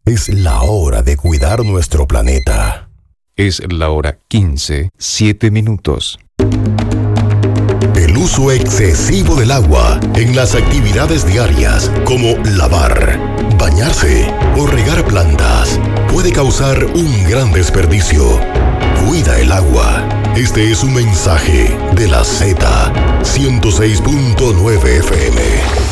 Es la hora de cuidar nuestro planeta. Es la hora 15:07. El uso excesivo del agua en las actividades diarias, como lavar, bañarse o regar plantas, puede causar un gran desperdicio. Cuida el agua. Este es un mensaje de la Z 106.9 FM.